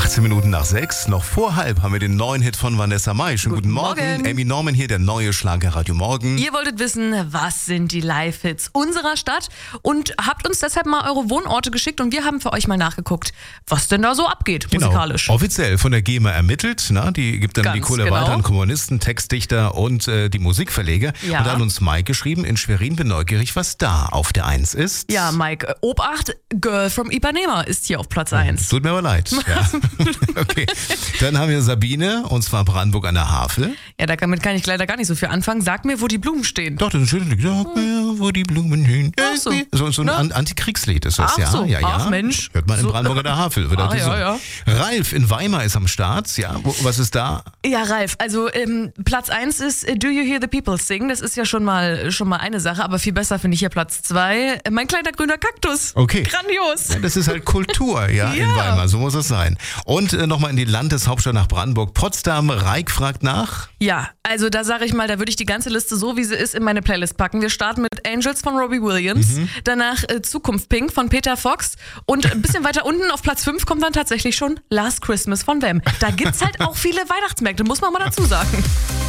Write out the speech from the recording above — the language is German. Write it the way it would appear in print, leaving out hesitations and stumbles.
18 Minuten nach 6, noch vor halb haben wir den neuen Hit von Vanessa Mai. Schönen guten Morgen. Amy Norman hier, der neue Schlager Radio Morgen. Ihr wolltet wissen, was sind die Live-Hits unserer Stadt und habt uns deshalb mal eure Wohnorte geschickt und wir haben für euch mal nachgeguckt, was denn da so abgeht musikalisch. Offiziell von der GEMA ermittelt, die gibt dann die Kohle genau weiter an Komponisten, Textdichter und die Musikverleger. Ja. Und da hat uns Mike geschrieben, in Schwerin bin neugierig, was da auf der 1 ist. Ja, Mike, Obacht, Girl from Ipanema ist hier auf Platz 1. Tut mir aber leid. Ja. Okay. Dann haben wir Sabine, und zwar Brandenburg an der Havel. Ja, damit kann ich leider gar nicht so viel anfangen. Sag mir, wo die Blumen stehen. Doch, das ist ein schönes Lied. Sag mir, wo die Blumen stehen. So ein Antikriegslied ist das, Ach so. Ja. Ach Mensch. Hört man in Brandenburg an der Havel. Wird auch ja. Ralf in Weimar ist am Start. Ja, was ist da? Ja, Ralf, also Platz 1 ist Do You Hear the People Sing? Das ist ja schon mal eine Sache, aber viel besser finde ich hier Platz 2. Mein kleiner grüner Kaktus. Okay. Grandios. Ja, das ist halt Kultur, in Weimar, so muss es sein. Und nochmal in die Landeshauptstadt nach Brandenburg. Potsdam, Reik fragt nach. Ja, also da sage ich mal, da würde ich die ganze Liste so, wie sie ist, in meine Playlist packen. Wir starten mit Angels von Robbie Williams, danach Zukunft Pink von Peter Fox und ein bisschen weiter unten auf Platz 5 kommt dann tatsächlich schon Last Christmas von Wham. Da gibt's halt auch viele Weihnachtsmärkte, muss man mal dazu sagen.